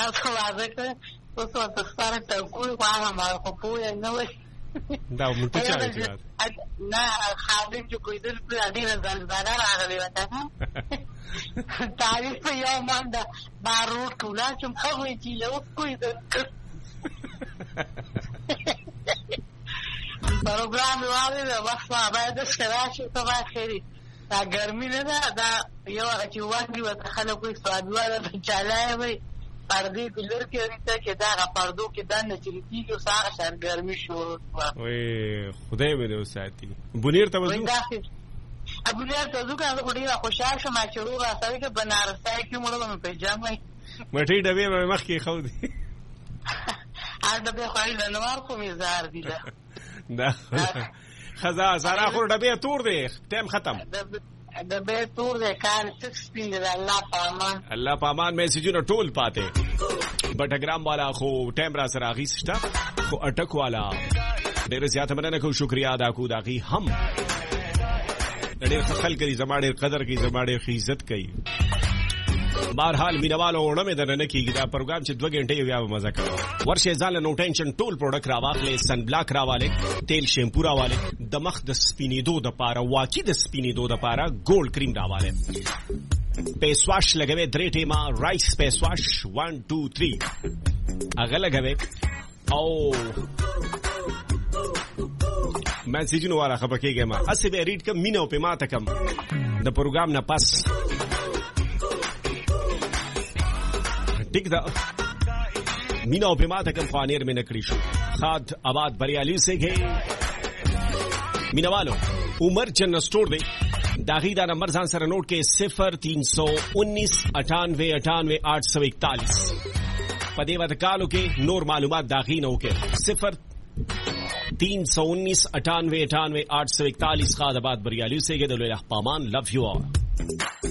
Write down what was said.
تاسو واځه کړ اوس ورته ستاره ټکوي هغه ما خو پوهه نه وای دا مونږ ته چا نه خادم چې کویدل په اړه ځلزله راغلی وته تعریف یو مانده بارود کولا چې هغه چې له کویدل پروګرام واره د وخت باید سراشه ته واخري دا ګرمي نه ده دا یو چې واګي وته خلکو سوادواله چالای وي پردې بلر کې ورته کې دا پردو کې دا نه چریږي او ساره شر ګرمي شو وي خدای مې دې وساتي بونیر ته وځو ابونیر ته ځو کنه ډیره خوشاله شم چې روغه سړی کې بنارسای کې مړو مې پیژامې مټې ډبې مخ کې خو دي ا ډبې خو یې نوار کوم زار دي دا خزا سارا خور ډبې تور دی ټیم ختم ډبې تور دی کار سپین دی الله پامان الله پامان میسجونه ټول پاته بټګرام والا خو ټیم را سره غیستا خو اٹک والا ډېر زیات مننه کو شکریا ادا کو داغي هم ډېر خلک دې زماړې قدر کوي زماړې عزت کوي بهرحال مینوالو وړمه درنه کیږي دا پروګرام چې 2 غنټې بیا مزه کوي ورشه ځان نو ټینشن ټول پروډکټ راواخلې سن بلاک راواله تیل شیمپو راواله د مخ د سپینېدو د پاره واقعي د سپینېدو د پاره ګولډ کریم راواله فیس واش لګوي 3 ټیما رائس فیس واش 1 2 3 هغه لګوي او میسجونه واره خبر کېږم ما اسې به ریډ کم مینو په ماته کم د پروګرام نه پس ٹھیک دا مینا په ماته کم خوانیر مې نکړی شو خاد آباد بریالی سے گئے مینوالو عمر جن سٹور دی داغی دا نمبر ځان سره نوٹ کې 0319989841 پدې ود کالو کې نور معلومات داغی نو کې 0319989841 خاد آباد بریالی سے گئے د لوی پامان لو یو